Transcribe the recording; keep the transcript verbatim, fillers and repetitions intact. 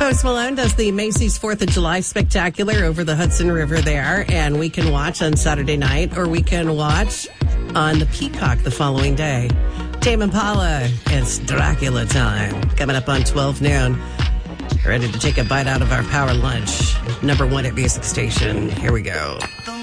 Post Malone does the Macy's fourth of July Spectacular over the Hudson River there, and we can watch on Saturday night, or we can watch on the Peacock the following day. Tame Impala, it's Dracula time, coming up on twelve noon. Ready to take a bite out of our power lunch. Number one at Music Station. Here we go.